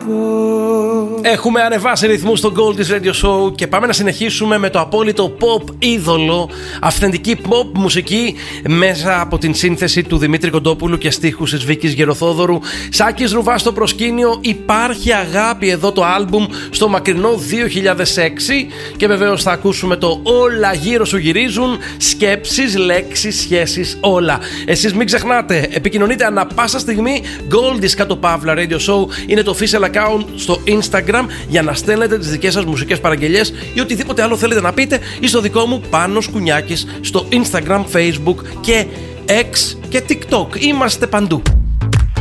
Έχουμε ανεβάσει ρυθμούς στο Goldie's Radio Show και πάμε να συνεχίσουμε με το απόλυτο pop είδωλο, αυθεντική pop μουσική μέσα από την σύνθεση του Δημήτρη Κοντόπουλου και στίχους της Βίκης Γεροθόδωρου. Σάκης Ρουβάς στο προσκήνιο, Υπάρχει Αγάπη, εδώ το άλμπουμ στο μακρινό 2006, και βεβαίως θα ακούσουμε το Όλα γύρω σου γυρίζουν, σκέψεις, λέξεις, σχέσεις, όλα. Εσείς μην ξεχνάτε, επικοινωνείτε ανά πάσα στιγμή. Goldie's _Radio Show είναι το official account στο Instagram για να στέλνετε τις δικές σας μουσικές παραγγελίες ή οτιδήποτε άλλο θέλετε να πείτε, ή στο δικό μου Πάνος Κουνιάκης στο Instagram, Facebook και X και TikTok. Είμαστε παντού.